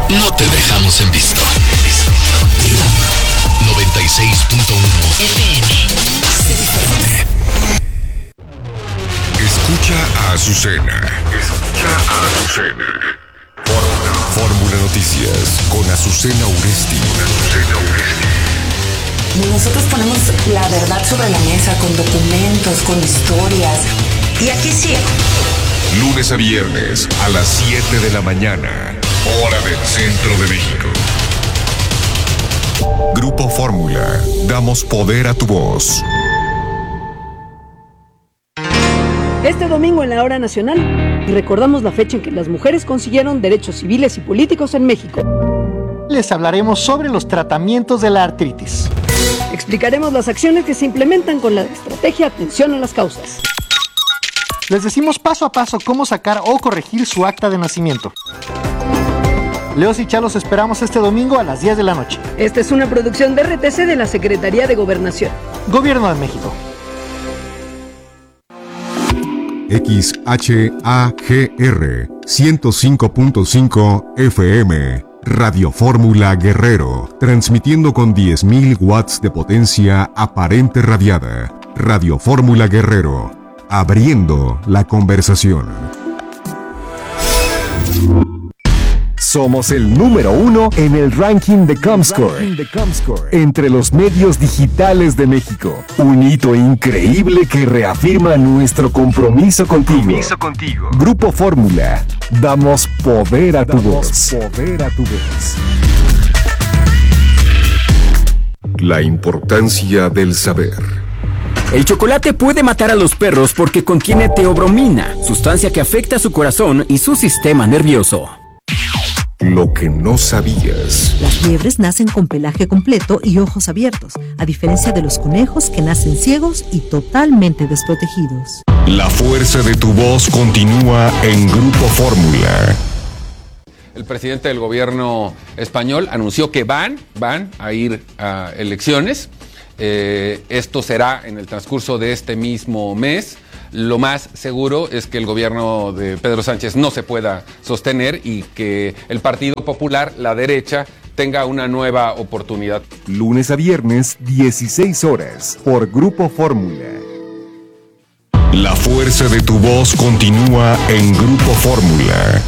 no te dejamos en visto. 96.1 FM. Escucha a Azucena. Fórmula Noticias con Azucena Uresti. Nosotros ponemos la verdad sobre la mesa con documentos, con historias. Y aquí sí. Lunes a viernes a las 7 de la mañana, hora del centro de México. Grupo Fórmula, damos poder a tu voz. Este domingo en la Hora Nacional recordamos la fecha en que las mujeres consiguieron derechos civiles y políticos en México. Les hablaremos sobre los tratamientos de la artritis. Explicaremos las acciones que se implementan con la estrategia Atención a las Causas. Les decimos paso a paso cómo sacar o corregir su acta de nacimiento. Leos y Chalos esperamos este domingo a las 10 de la noche. Esta es una producción de RTC de la Secretaría de Gobernación. Gobierno de México. XHAGR 105.5 FM, Radio Fórmula Guerrero, transmitiendo con 10.000 watts de potencia aparente radiada. Radio Fórmula Guerrero, abriendo la conversación. Somos el número 1 en el ranking de Comscore entre los medios digitales de México. Un hito increíble que reafirma nuestro compromiso contigo. Grupo Fórmula, damos poder a tu voz. La importancia del saber. El chocolate puede matar a los perros porque contiene teobromina, sustancia que afecta a su corazón y su sistema nervioso. Lo que no sabías. Las liebres nacen con pelaje completo y ojos abiertos, a diferencia de los conejos que nacen ciegos y totalmente desprotegidos. La fuerza de tu voz continúa en Grupo Fórmula. El presidente del gobierno español anunció que van a ir a elecciones. Esto será en el transcurso de este mismo mes. Lo más seguro es que el gobierno de Pedro Sánchez no se pueda sostener y que el Partido Popular, la derecha, tenga una nueva oportunidad. Lunes a viernes, 16 horas, por Grupo Fórmula. La fuerza de tu voz continúa en Grupo Fórmula.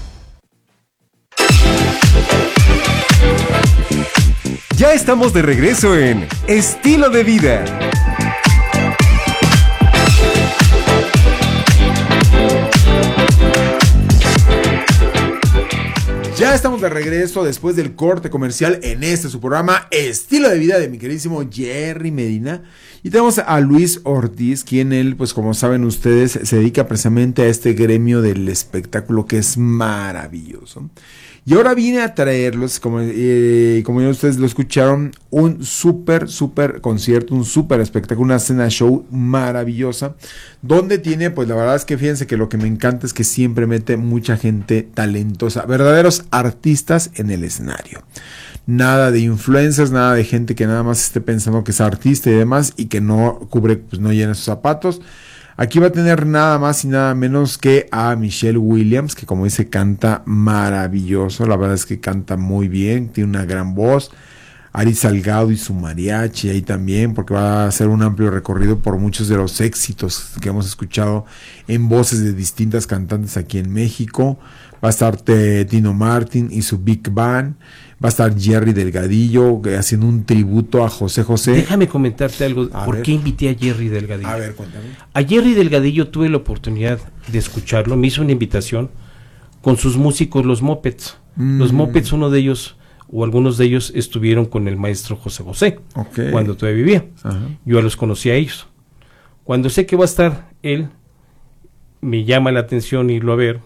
Ya estamos de regreso en Estilo de Vida. Ya estamos de regreso después del corte comercial en su programa Estilo de Vida de mi queridísimo Jerry Medina. Y tenemos a Luis Ortiz, quien él, pues como saben ustedes, se dedica precisamente a este gremio del espectáculo que es maravilloso. Y ahora vine a traerlos, como ya ustedes lo escucharon, un súper concierto, un súper espectáculo, una cena show maravillosa, donde tiene, pues la verdad es que fíjense que lo que me encanta es que siempre mete mucha gente talentosa, verdaderos artistas en el escenario. Nada de influencers, nada de gente que nada más esté pensando que es artista y demás, y que no cubre, pues no llena sus zapatos. Aquí va a tener nada más y nada menos que a Michelle Williams, que como dice, canta maravilloso. La verdad es que canta muy bien, tiene una gran voz. Ari Salgado y su mariachi ahí también, porque va a hacer un amplio recorrido por muchos de los éxitos que hemos escuchado en voces de distintas cantantes aquí en México. Va a estar Tino Martin y su Big Band. Va a estar Jerry Delgadillo haciendo un tributo a José José. Déjame comentarte algo. ¿Por qué invité a Jerry Delgadillo? A ver, cuéntame. A Jerry Delgadillo tuve la oportunidad de escucharlo. Me hizo una invitación con sus músicos, los Muppets. Los Muppets, uno de ellos, o algunos de ellos, estuvieron con el maestro José José, cuando todavía vivía. Ajá. Yo los conocí a ellos. Cuando sé que va a estar él, me llama la atención irlo a ver.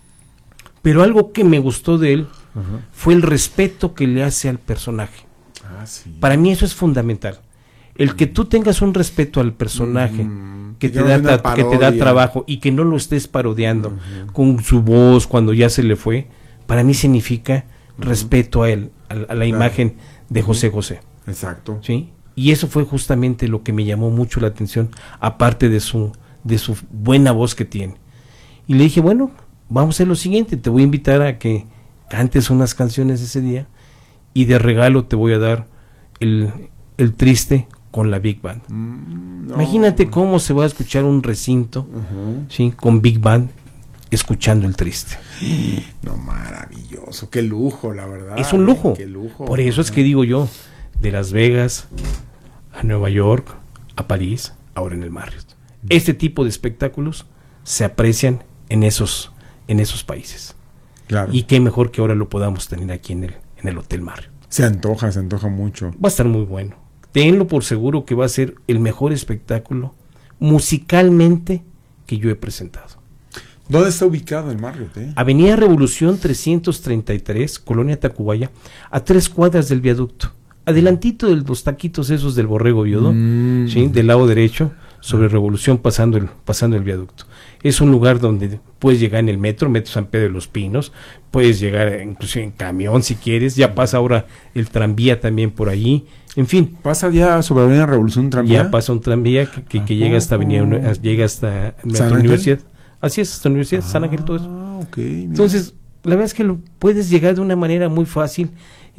Pero algo que me gustó de él fue el respeto que le hace al personaje. Sí. Para mí eso es fundamental. El que tú tengas un respeto al personaje que te da trabajo y que no lo estés parodiando con su voz cuando ya se le fue, para mí significa respeto a él, a la imagen de José José. Exacto. ¿Sí? Y eso fue justamente lo que me llamó mucho la atención, aparte de su buena voz que tiene. Y le dije, bueno, vamos a hacer lo siguiente, te voy a invitar a que cantes unas canciones ese día, y de regalo te voy a dar el triste con la Big Band. No. Imagínate cómo se va a escuchar un recinto, ¿sí? Con Big Band escuchando el triste. No, maravilloso, qué lujo, la verdad. Es un lujo. Qué lujo. Por eso es que digo yo, de Las Vegas a Nueva York, a París, ahora en el Marriott. Este tipo de espectáculos se aprecian en esos países. Claro. Y qué mejor que ahora lo podamos tener aquí en el Hotel Marriott. Se antoja mucho. Va a estar muy bueno. Tenlo por seguro que va a ser el mejor espectáculo musicalmente que yo he presentado. ¿Dónde está ubicado el Marriott? Avenida Revolución 333, Colonia Tacubaya, a 3 cuadras del viaducto. Adelantito de los taquitos esos del Borrego Viudo, ¿sí? Del lado derecho, sobre Revolución, pasando el viaducto. Es un lugar donde puedes llegar en el metro San Pedro de los Pinos, puedes llegar inclusive en camión si quieres, ya pasa ahora el tranvía también por allí, en fin. ¿Pasa ya sobre Avenida Revolución un tranvía? Ya pasa un tranvía que llega hasta llega hasta la universidad. Así es, hasta la Universidad San Ángel, todo eso. Okay, entonces, la verdad es que puedes llegar de una manera muy fácil,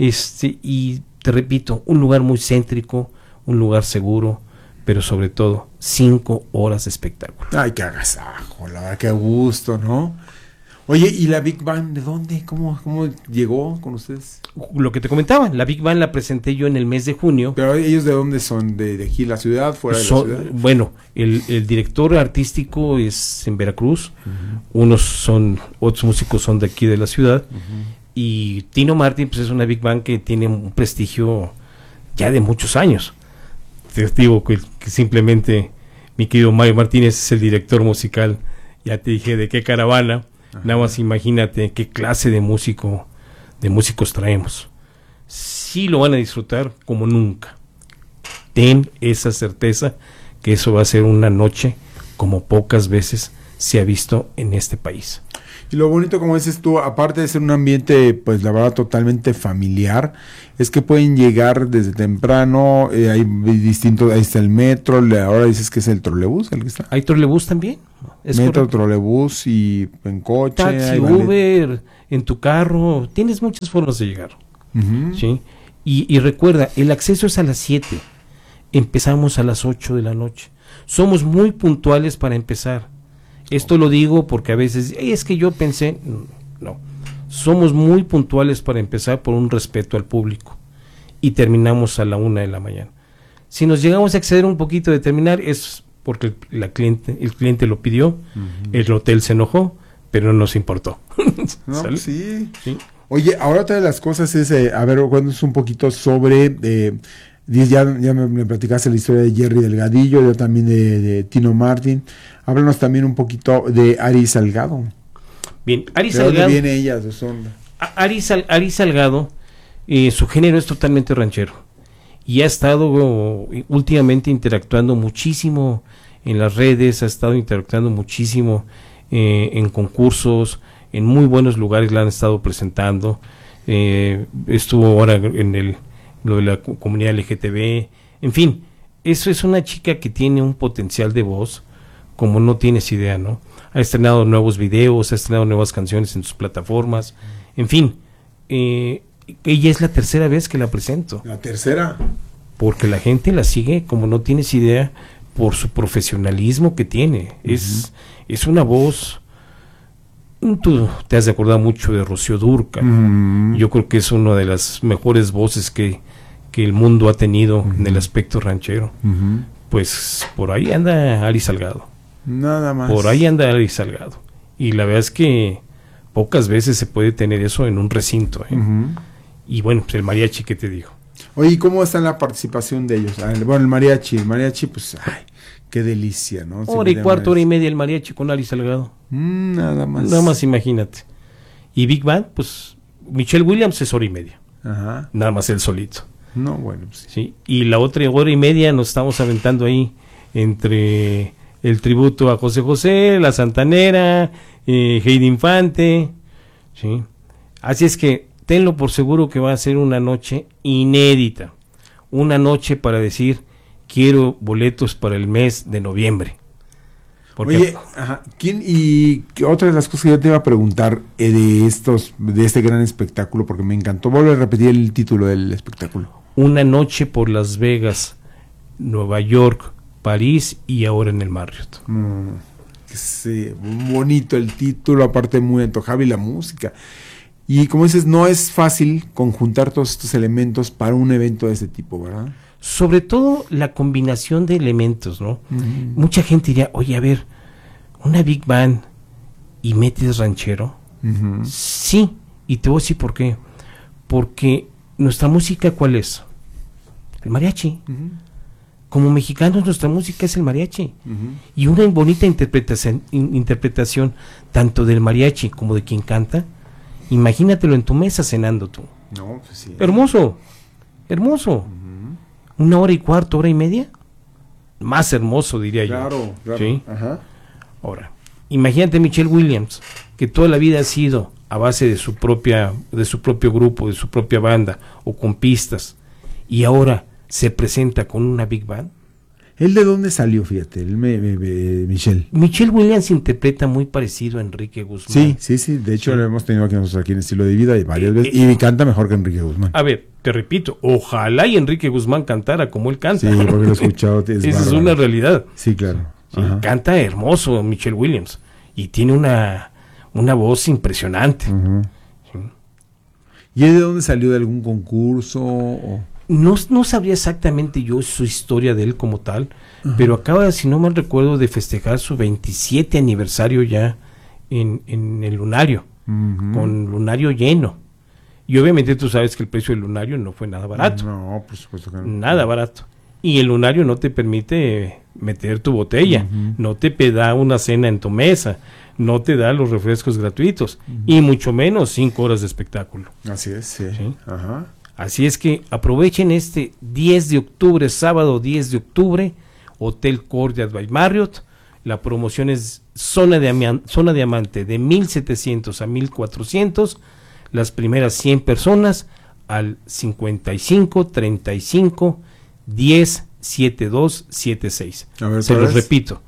y te repito, un lugar muy céntrico, un lugar seguro, pero sobre todo 5 horas de espectáculo. Ay, qué agasajo, la verdad, qué gusto, ¿no? Oye, ¿y la Big Band de dónde? ¿Cómo llegó con ustedes? Lo que te comentaba, la Big Band la presenté yo en el mes de junio. ¿Pero ellos de dónde son? ¿De aquí, la ciudad, fuera de la ciudad? Bueno, el director artístico es en Veracruz, otros músicos son de aquí de la ciudad, y Tino Martin pues es una Big Band que tiene un prestigio ya de muchos años. Te digo que simplemente mi querido Mario Martínez es el director musical, ya te dije de qué caravana. Nada más imagínate qué clase de músicos traemos. Sí lo van a disfrutar como nunca. Ten esa certeza que eso va a ser una noche como pocas veces se ha visto en este país. Y lo bonito, como dices tú, aparte de ser un ambiente, pues la verdad, totalmente familiar, es que pueden llegar desde temprano, hay distintos, ahí está el metro, ahora dices que es el trolebús, el que está. Hay trolebús también. Metro, trolebús y en coche. Taxi, Uber, en tu carro, tienes muchas formas de llegar. ¿Sí? Y recuerda, el acceso es a las 7, empezamos a las 8 de la noche. Somos muy puntuales para empezar. Esto lo digo porque a veces, es que yo pensé, no, somos muy puntuales para empezar por un respeto al público y terminamos a la 1 de la mañana. Si nos llegamos a exceder un poquito de terminar es porque el cliente lo pidió, el hotel se enojó, pero no nos importó. No, sí. Oye, ahora otra de las cosas es, a ver, cuéntanos un poquito sobre... ya me platicaste la historia de Jerry Delgadillo, yo también de Tino Martin. Háblanos también un poquito de Ari Salgado. Bien, Ari ¿De Salgado. dónde viene ella? ¿De son? Ari Salgado, su género es totalmente ranchero. Y ha estado últimamente interactuando muchísimo en las redes, ha estado interactuando muchísimo en concursos, en muy buenos lugares la han estado presentando. Estuvo ahora en lo de la comunidad LGTB, en fin, eso es una chica que tiene un potencial de voz como no tienes idea, ¿no? Ha estrenado nuevos videos, ha estrenado nuevas canciones en sus plataformas, en fin, ella es la tercera vez que la presento. ¿La tercera? Porque la gente la sigue como no tienes idea por su profesionalismo que tiene, es una voz. Tú te has de acordar mucho de Rocío Dúrcal. Yo creo que es una de las mejores voces que el mundo ha tenido en el aspecto ranchero. Pues por ahí anda Ari Salgado. Nada más. Por ahí anda Ari Salgado. Y la verdad es que pocas veces se puede tener eso en un recinto. Y bueno, pues el mariachi, ¿qué te digo? Oye, ¿y cómo está la participación de ellos? Bueno, el mariachi, pues, ay, qué delicia, ¿no? Hora y cuarto, hora y media el mariachi con Ari Salgado. Nada más. Nada más, imagínate. Y Big Band, pues, Michelle Williams es hora y media. Nada más él solito. No, bueno, pues sí. Y la otra hora y media nos estamos aventando ahí entre el tributo a José José, la Santanera, Heidi Infante, ¿sí? Así es que tenlo por seguro que va a ser una noche inédita, una noche para decir quiero boletos para el mes de noviembre, Porque, oye, ¿quién y otra de las cosas que yo te iba a preguntar de este gran espectáculo, porque me encantó, vuelve a repetir el título del espectáculo. Una noche por Las Vegas, Nueva York, París y ahora en el Marriott. Sí, muy bonito el título, aparte muy antojable y la música. Y como dices, no es fácil conjuntar todos estos elementos para un evento de este tipo, ¿verdad? Sobre todo la combinación de elementos, ¿no? Mucha gente diría, oye, a ver, una big band y metes ranchero. Sí, y te voy a decir por qué. Porque nuestra música, ¿cuál es? El mariachi. Como mexicanos, nuestra música es el mariachi. Y una bonita interpretación tanto del mariachi como de quien canta. Imagínatelo en tu mesa cenando tú. No, pues sí. Hermoso. 1 hora y cuarto, hora y media. Más hermoso, diría yo. Claro. ¿Sí? Ahora, imagínate Michelle Williams, que toda la vida ha sido a base de su propio grupo, de su propia banda, o con pistas, y ahora se presenta con una big band. ¿Él de dónde salió, fíjate? Michelle. Michelle Williams interpreta muy parecido a Enrique Guzmán. Sí. De hecho, lo hemos tenido aquí en Estilo de Vida y varias veces. Y canta mejor que Enrique Guzmán. A ver, te repito, ojalá y Enrique Guzmán cantara como él canta. Sí, porque lo he escuchado. Esa es una realidad. Sí, claro. Sí, canta hermoso Michelle Williams. Y tiene una voz impresionante. Sí. ¿Y él de dónde salió? ¿De algún concurso? O? No sabría exactamente yo su historia de él como tal, pero acaba, si no mal recuerdo, de festejar su 27 aniversario ya en el Lunario, con Lunario lleno. Y obviamente tú sabes que el precio del Lunario no fue nada barato. No, por supuesto que no. Nada barato. Y el Lunario no te permite meter tu botella, no te da una cena en tu mesa, no te da los refrescos gratuitos, y mucho menos 5 horas de espectáculo. Así es, sí. Así es que aprovechen este 10 de octubre, sábado 10 de octubre, Hotel Courtyard by Marriott. La promoción es zona diamante de 1,700 a 1,400. Las primeras 100 personas al 55 35 10 72 76. Se los repito,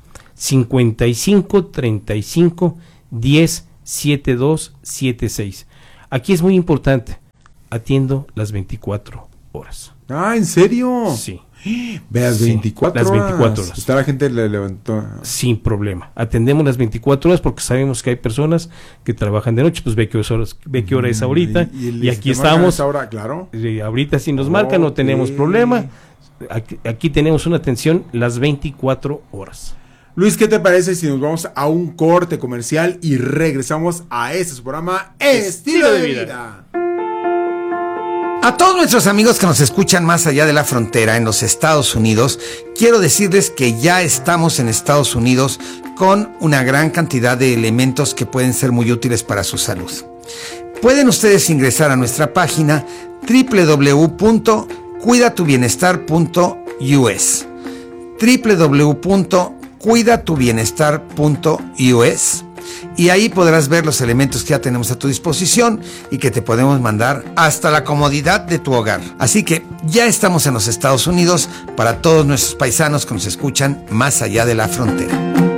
55 35 10 72 76. Aquí es muy importante. Atiendo las 24 horas. Ah, ¿en serio? Sí. Veas, 24 las 24 horas. Está la gente le levantó. Sin problema. Atendemos las 24 horas porque sabemos que hay personas que trabajan de noche. Pues ve qué hora es ahorita. Y aquí estamos. Ahora, claro. Ahorita si nos marcan no tenemos problema. Aquí tenemos una atención las 24 horas. Luis, ¿qué te parece si nos vamos a un corte comercial y regresamos a este programa Estilo de Vida? A todos nuestros amigos que nos escuchan más allá de la frontera en los Estados Unidos, quiero decirles que ya estamos en Estados Unidos con una gran cantidad de elementos que pueden ser muy útiles para su salud. Pueden ustedes ingresar a nuestra página www.cuidatubienestar.us www.cuidatubienestar.us y ahí podrás ver los elementos que ya tenemos a tu disposición y que te podemos mandar hasta la comodidad de tu hogar. Así que ya estamos en los Estados Unidos para todos nuestros paisanos que nos escuchan más allá de la frontera.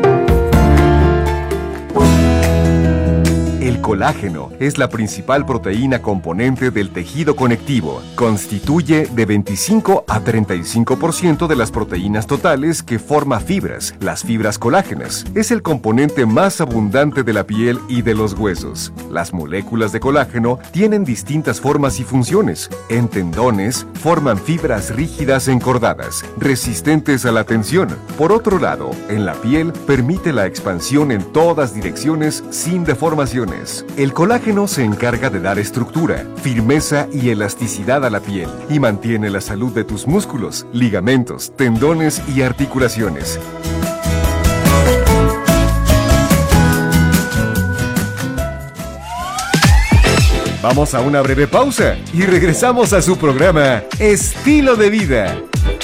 El colágeno es la principal proteína componente del tejido conectivo. Constituye de 25 a 35% de las proteínas totales que forma fibras, las fibras colágenas. Es el componente más abundante de la piel y de los huesos. Las moléculas de colágeno tienen distintas formas y funciones. En tendones, forman fibras rígidas encordadas, resistentes a la tensión. Por otro lado, en la piel, permite la expansión en todas direcciones sin deformaciones. El colágeno se encarga de dar estructura, firmeza y elasticidad a la piel y mantiene la salud de tus músculos, ligamentos, tendones y articulaciones. Vamos a una breve pausa y regresamos a su programa Estilo de Vida.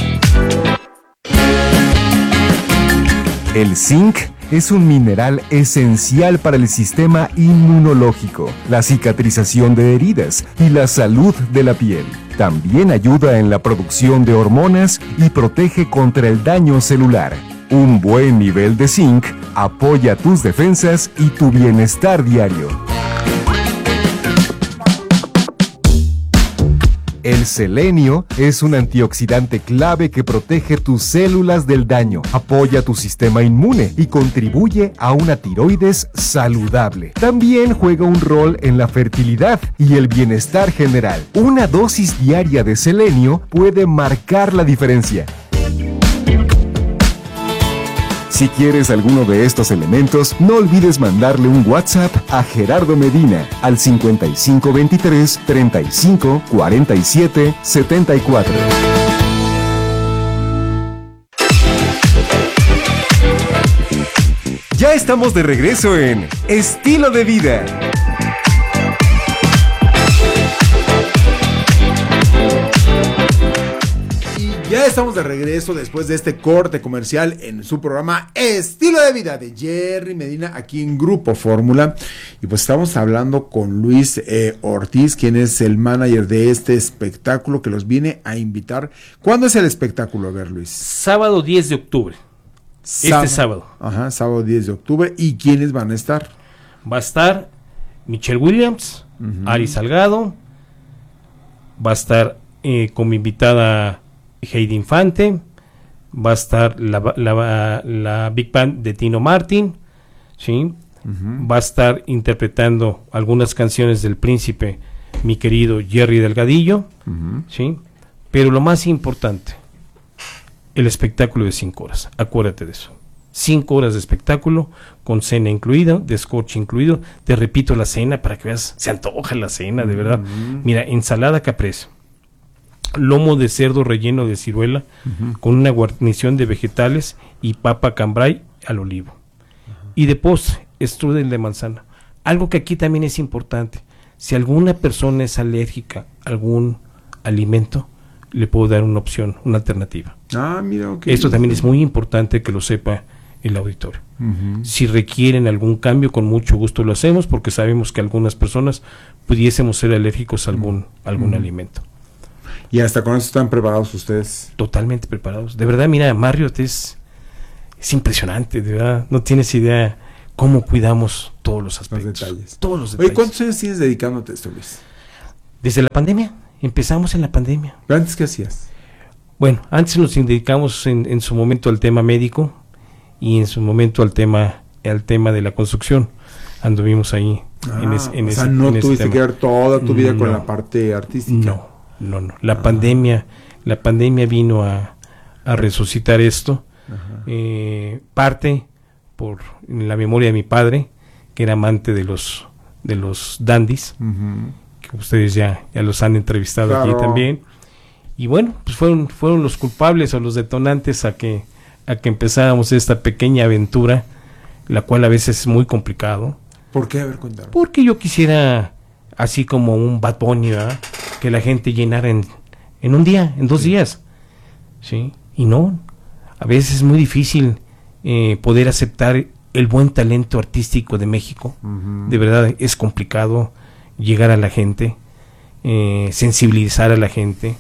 El zinc es un mineral esencial para el sistema inmunológico, la cicatrización de heridas y la salud de la piel. También ayuda en la producción de hormonas y protege contra el daño celular. Un buen nivel de zinc apoya tus defensas y tu bienestar diario. El selenio es un antioxidante clave que protege tus células del daño, apoya tu sistema inmune y contribuye a una tiroides saludable. También juega un rol en la fertilidad y el bienestar general. Una dosis diaria de selenio puede marcar la diferencia. Si quieres alguno de estos elementos, no olvides mandarle un WhatsApp a Gerardo Medina al 5523 35 47 74. Ya estamos de regreso en Estilo de Vida. Ya estamos de regreso después de este corte comercial en su programa Estilo de Vida de Jerry Medina aquí en Grupo Fórmula. Y pues estamos hablando con Luis Ortiz, quien es el manager de este espectáculo que los viene a invitar. ¿Cuándo es el espectáculo? A ver, Luis. Sábado 10 de octubre. Este sábado. Ajá, sábado 10 de octubre. ¿Y quiénes van a estar? Va a estar Michelle Williams, Ari Salgado. Va a estar como invitada Heidi Infante, va a estar la Big Band de Tino Martin, ¿sí? Va a estar interpretando algunas canciones del Príncipe, mi querido Jerry Delgadillo, ¿sí? Pero lo más importante, el espectáculo de 5 horas, acuérdate de eso. 5 horas de espectáculo, con cena incluida, descorche incluido. Te repito la cena para que veas, se antoja la cena, de verdad. Mira, ensalada caprese, lomo de cerdo relleno de ciruela con una guarnición de vegetales y papa cambray al olivo. Y de postre, strudel de manzana. Algo que aquí también es importante, si alguna persona es alérgica a algún alimento, le puedo dar una opción, una alternativa. Mira, ok. Esto también es muy importante que lo sepa el auditorio. Si requieren algún cambio, con mucho gusto lo hacemos, porque sabemos que algunas personas pudiésemos ser alérgicos a algún alimento. ¿Y hasta con eso están preparados ustedes? Totalmente preparados. De verdad, mira, Marriott es impresionante, de verdad. No tienes idea cómo cuidamos todos los aspectos. Los detalles. Todos los detalles. Oye, ¿cuántos años tienes dedicándote a esto, Luis? Desde la pandemia. Empezamos en la pandemia. ¿Pero antes qué hacías? Bueno, antes nos dedicamos en su momento al tema médico y en su momento al tema de la construcción. Anduvimos ahí no tuviste que ver toda tu vida con la parte artística. No. La pandemia vino a resucitar esto. Parte por la memoria de mi padre, que era amante de los dandies, que ustedes ya los han entrevistado aquí también. Y bueno, pues fueron los culpables o los detonantes a que empezáramos esta pequeña aventura, la cual a veces es muy complicado. ¿Por qué? A ver, cuéntame. Porque yo quisiera, así como un Bad Bunny, ¿verdad?, que la gente llenara en un día, en 2 días, ¿sí? Y no, a veces es muy difícil poder aceptar el buen talento artístico de México. De verdad es complicado llegar a la gente, sensibilizar a la gente,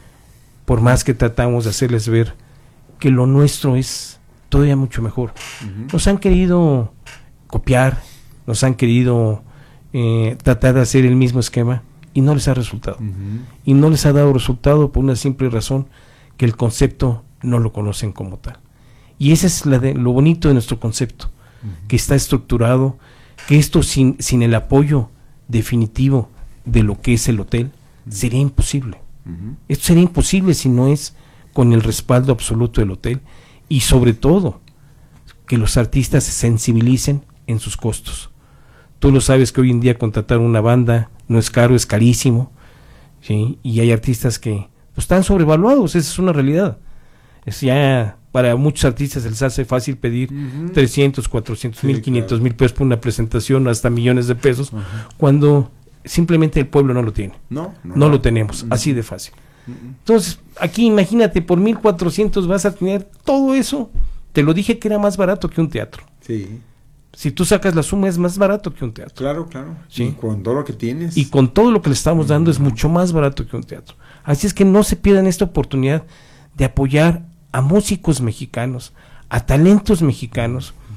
por más que tratamos de hacerles ver que lo nuestro es todavía mucho mejor. Nos han querido copiar, nos han querido tratar de hacer el mismo esquema, y no les ha resultado. Y no les ha dado resultado por una simple razón, que el concepto no lo conocen como tal. Y ese es lo bonito de nuestro concepto, que está estructurado, que esto sin el apoyo definitivo de lo que es el hotel, sería imposible. Esto sería imposible si no es con el respaldo absoluto del hotel, y sobre todo, que los artistas se sensibilicen en sus costos. Tú lo sabes que hoy en día contratar una banda no es caro, es carísimo, ¿sí? Y hay artistas que pues, están sobrevaluados, esa es una realidad. Es ya, para muchos artistas se les hace fácil pedir 300, 400 mil, 500 mil pesos por una presentación, hasta millones de pesos, cuando simplemente el pueblo no lo tiene. No lo tenemos, así de fácil. Entonces, aquí imagínate, por 1,400 vas a tener todo eso. Te lo dije que era más barato que un teatro. Sí. Si tú sacas la suma, es más barato que un teatro. Claro. ¿Sí? Y con todo lo que tienes. Y con todo lo que le estamos dando es mucho más barato que un teatro. Así es que no se pierdan esta oportunidad de apoyar a músicos mexicanos, a talentos mexicanos,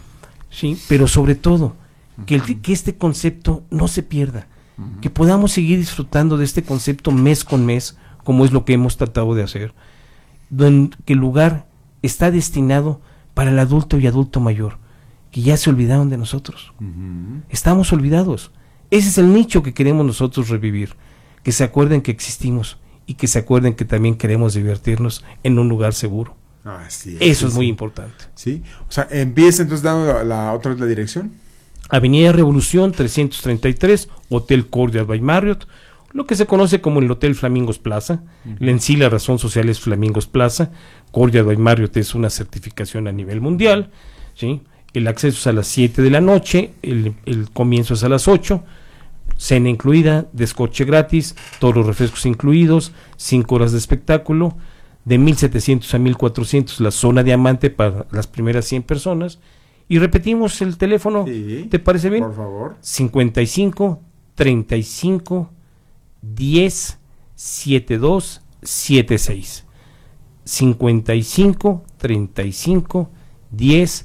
¿sí? Pero sobre todo, que este concepto no se pierda, que podamos seguir disfrutando de este concepto mes con mes, como es lo que hemos tratado de hacer, que el lugar está destinado para el adulto y adulto mayor, que ya se olvidaron de nosotros. Estamos olvidados. Ese es el nicho que queremos nosotros revivir, que se acuerden que existimos y que se acuerden que también queremos divertirnos en un lugar seguro. Así es. Eso es muy importante. Sí, o sea, empieza entonces dando otra vez la dirección. Avenida Revolución 333, Hotel Cordial by Marriott, lo que se conoce como el Hotel Flamingos Plaza. En sí la razón social es Flamingos Plaza. Cordial by Marriott es una certificación a nivel mundial, ¿sí? El acceso es a las 7 de la noche, el comienzo es a las 8, cena incluida, descorche gratis, todos los refrescos incluidos, 5 horas de espectáculo, de 1,700 a 1,400 la zona diamante para las primeras 100 personas. Y repetimos el teléfono, sí, ¿te parece bien? Por favor. 55 35 10 72 76. 55 35 10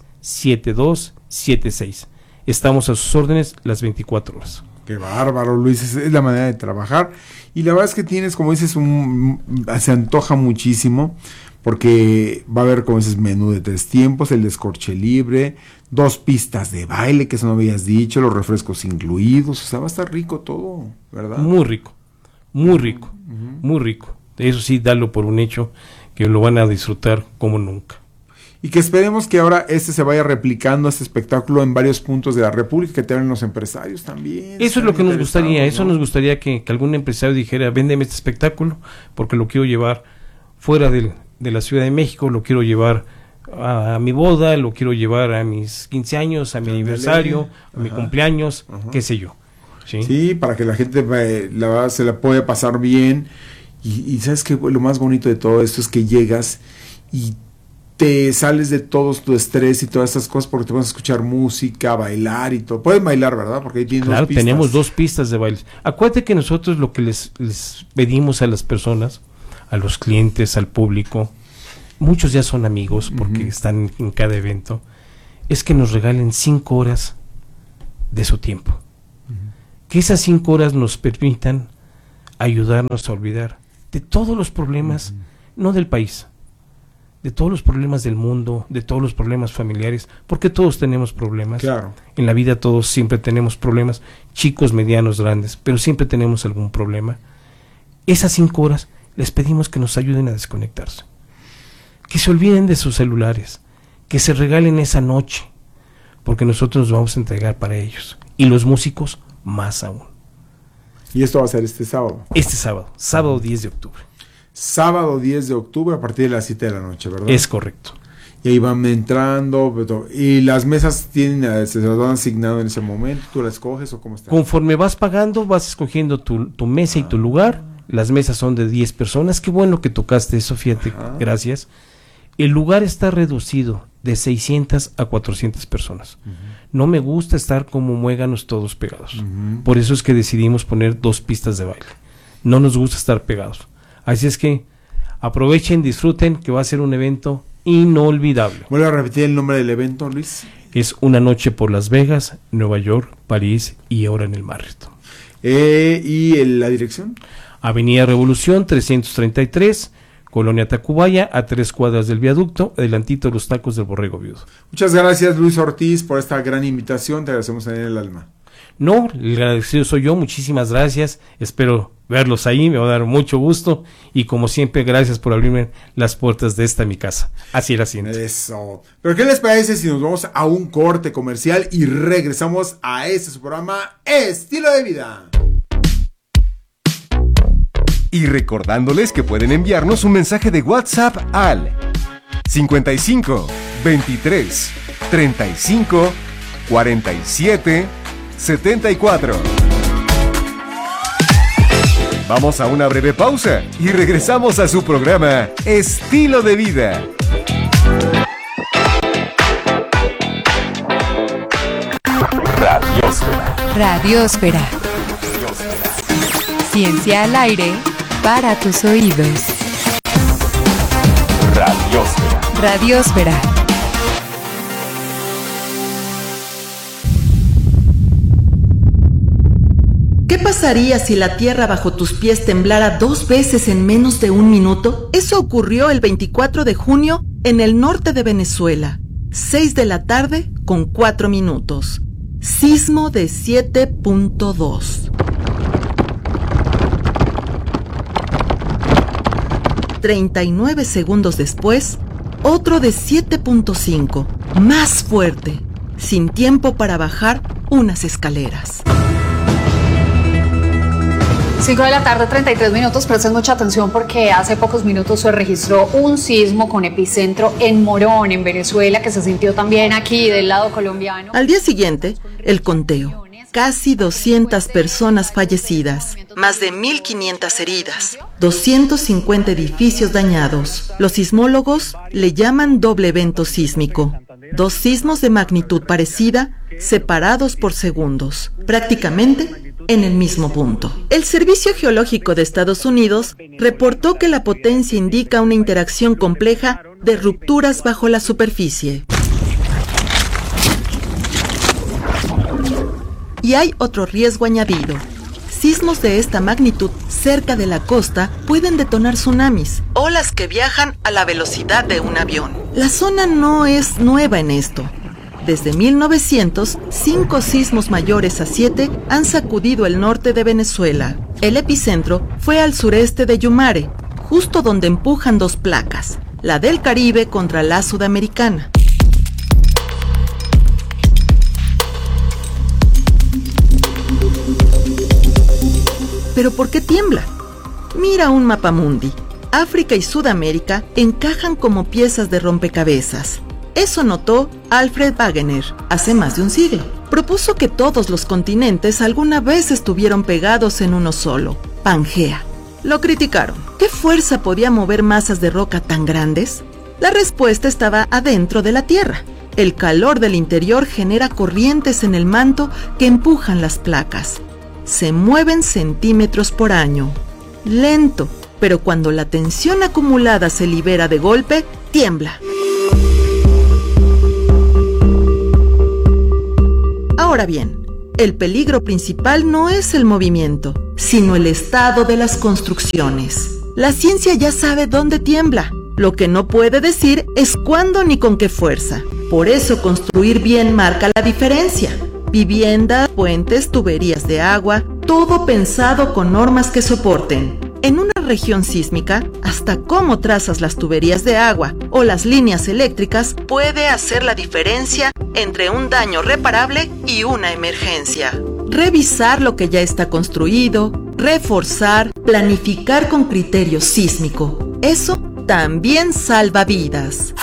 72 76. Estamos a sus órdenes las 24 horas. Qué bárbaro, Luis, es la manera de trabajar. Y la verdad es que tienes, como dices, se antoja muchísimo, porque va a haber, como dices, menú de 3 tiempos, el descorche libre, 2 pistas de baile, que eso no habías dicho, los refrescos incluidos, o sea, va a estar rico todo, ¿verdad? Muy rico, muy rico, muy rico. Eso sí, dalo por un hecho, que lo van a disfrutar como nunca. Y que esperemos que ahora se vaya replicando, este espectáculo, en varios puntos de la República, que te hablen los empresarios también. Eso es lo que nos gustaría, ¿no? Eso nos gustaría que algún empresario dijera, véndeme este espectáculo, porque lo quiero llevar fuera de la Ciudad de México, lo quiero llevar a mi boda, lo quiero llevar a mis 15 años, a mi aniversario, a mi cumpleaños, qué sé yo. Sí, para que la gente se la pueda pasar bien. Y sabes que lo más bonito de todo esto es que llegas y te sales de todo tu estrés y todas estas cosas, porque te vas a escuchar música, bailar y todo. Puedes bailar, ¿verdad? Porque ahí tienes 2 pistas. Tenemos 2 pistas de baile. Acuérdate que nosotros lo que les pedimos a las personas, a los clientes, al público, muchos ya son amigos porque están en cada evento, es que nos regalen 5 horas de su tiempo. Que esas 5 horas nos permitan ayudarnos a olvidar de todos los problemas, no del país, de todos los problemas del mundo, de todos los problemas familiares, porque todos tenemos problemas. Claro. En la vida todos siempre tenemos problemas, chicos, medianos, grandes, pero siempre tenemos algún problema. Esas 5 horas les pedimos que nos ayuden a desconectarse, que se olviden de sus celulares, que se regalen esa noche, porque nosotros nos vamos a entregar para ellos, y los músicos más aún. Y esto va a ser este sábado. Sábado 10 de octubre. Sábado 10 de octubre a partir de las 7 de la noche, ¿verdad? Es correcto. Y ahí van entrando, y las mesas se las van asignando en ese momento, ¿tú las escoges o cómo está? Conforme vas pagando, vas escogiendo tu mesa y tu lugar. Las mesas son de 10 personas. Qué bueno que tocaste eso, fíjate, gracias. El lugar está reducido de 600 a 400 personas. No me gusta estar como muéganos todos pegados. Por eso es que decidimos poner 2 pistas de baile. No nos gusta estar pegados. Así es que aprovechen, disfruten, que va a ser un evento inolvidable. ¿Vuelve a repetir el nombre del evento, Luis? Es una noche por Las Vegas, Nueva York, París y ahora en el Marriott. ¿Y la dirección? Avenida Revolución 333, Colonia Tacubaya, a 3 cuadras del viaducto, adelantito de los tacos del Borrego Viudo. Muchas gracias, Luis Ortiz, por esta gran invitación. Te agradecemos en el alma. No, el agradecido soy yo, muchísimas gracias, espero verlos ahí, me va a dar mucho gusto, y como siempre, gracias por abrirme las puertas de esta mi casa. Así la siento. Eso. Pero ¿qué les parece si nos vamos a un corte comercial y regresamos a su programa Estilo de Vida? Y recordándoles que pueden enviarnos un mensaje de WhatsApp al 55 23 35 47 74. Vamos a una breve pausa y regresamos a su programa Estilo de Vida. Radiósfera. Ciencia al aire para tus oídos. Radiósfera. pasaría si la tierra bajo tus pies temblara 2 veces en menos de 1 minuto? Eso ocurrió el 24 de junio en el norte de Venezuela. 6 de la tarde con 4 minutos. Sismo de 7.2. 39 segundos después, otro de 7.5, más fuerte, sin tiempo para bajar unas escaleras. 5 de la tarde, 33 minutos. Presten mucha atención porque hace pocos minutos se registró un sismo con epicentro en Morón, en Venezuela, que se sintió también aquí del lado colombiano. Al día siguiente, el conteo. Casi 200 personas fallecidas, más de 1.500 heridas, 250 edificios dañados. Los sismólogos le llaman doble evento sísmico. 2 sismos de magnitud parecida, separados por segundos, prácticamente en el mismo punto. El Servicio Geológico de Estados Unidos reportó que la potencia indica una interacción compleja de rupturas bajo la superficie. Y hay otro riesgo añadido. Sismos de esta magnitud cerca de la costa pueden detonar tsunamis, olas que viajan a la velocidad de un avión. La zona no es nueva en esto. Desde 1900, 5 sismos mayores a 7 han sacudido el norte de Venezuela. El epicentro fue al sureste de Yumare, justo donde empujan 2 placas, la del Caribe contra la sudamericana. ¿Pero por qué tiembla? Mira un mapamundi. África y Sudamérica encajan como piezas de rompecabezas. Eso notó Alfred Wegener hace más de un siglo. Propuso que todos los continentes alguna vez estuvieron pegados en uno solo, Pangea. Lo criticaron. ¿Qué fuerza podía mover masas de roca tan grandes? La respuesta estaba adentro de la Tierra. El calor del interior genera corrientes en el manto que empujan las placas. Se mueven centímetros por año. Lento, pero cuando la tensión acumulada se libera de golpe, tiembla. Ahora bien, el peligro principal no es el movimiento, sino el estado de las construcciones. La ciencia ya sabe dónde tiembla. Lo que no puede decir es cuándo ni con qué fuerza. Por eso construir bien marca la diferencia. Viviendas, puentes, tuberías de agua, todo pensado con normas que soporten. En una región sísmica, hasta cómo trazas las tuberías de agua o las líneas eléctricas puede hacer la diferencia entre un daño reparable y una emergencia. Revisar lo que ya está construido, reforzar, planificar con criterio sísmico. Eso también salva vidas.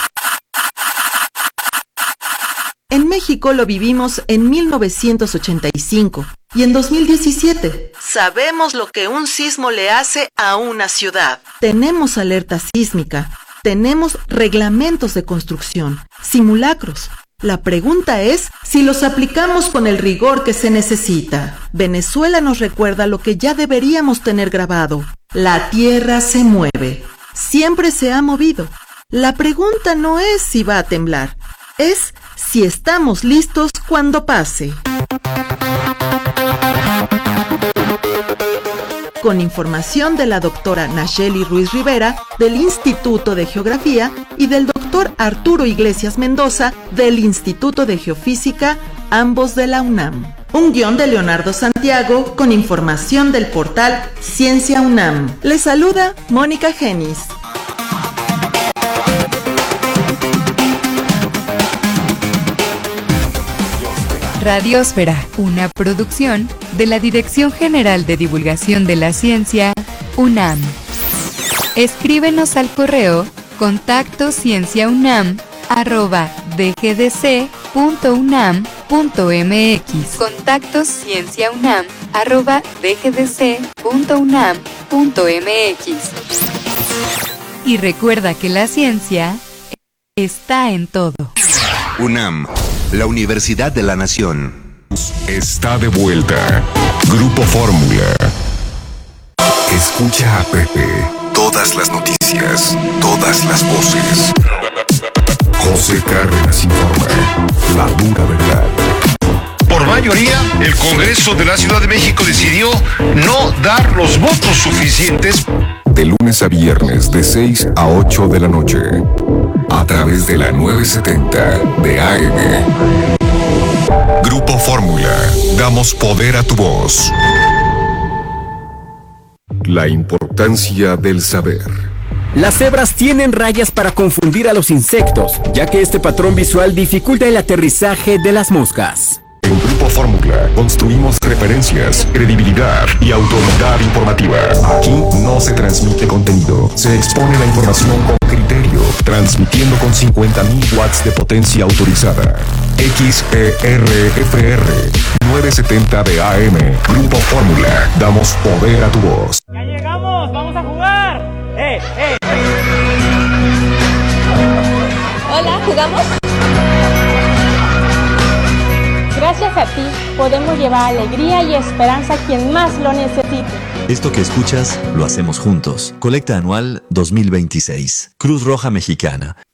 En México lo vivimos en 1985 y en 2017. Sabemos lo que un sismo le hace a una ciudad. Tenemos alerta sísmica, tenemos reglamentos de construcción, simulacros. La pregunta es si los aplicamos con el rigor que se necesita. Venezuela nos recuerda lo que ya deberíamos tener grabado. La tierra se mueve. Siempre se ha movido. La pregunta no es si va a temblar, es si estamos listos cuando pase. Con información de la doctora Nacheli Ruiz Rivera, del Instituto de Geografía, y del doctor Arturo Iglesias Mendoza, del Instituto de Geofísica, ambos de la UNAM. Un guión de Leonardo Santiago, con información del portal Ciencia UNAM. Les saluda Mónica Genis. Radiosfera, una producción de la Dirección General de Divulgación de la Ciencia, UNAM. Escríbenos al correo contactoscienciaunam@dgdc.unam.mx. contactoscienciaunam@dgdc.unam.mx. Y recuerda que la ciencia está en todo. UNAM, la Universidad de la Nación. Está de vuelta. Grupo Fórmula. Escucha a Pepe. Todas las noticias, todas las voces. José Cárdenas informa. La dura verdad. Por mayoría, el Congreso de la Ciudad de México decidió no dar los votos suficientes. De lunes a viernes de 6 a 8 de la noche, a través de la 970 de AM. Grupo Fórmula, damos poder a tu voz. La importancia del saber. Las cebras tienen rayas para confundir a los insectos, ya que este patrón visual dificulta el aterrizaje de las moscas. En Grupo Fórmula construimos referencias, credibilidad y autoridad informativa. Aquí no se transmite contenido, se expone la información con criterio, transmitiendo con 50.000 watts de potencia autorizada. XERFR 970 de AM. Grupo Fórmula, damos poder a tu voz. ¡Ya llegamos! ¡Vamos a jugar! Hola, ¿jugamos? Gracias a ti podemos llevar alegría y esperanza a quien más lo necesite. Esto que escuchas lo hacemos juntos. Colecta anual 2026. Cruz Roja Mexicana.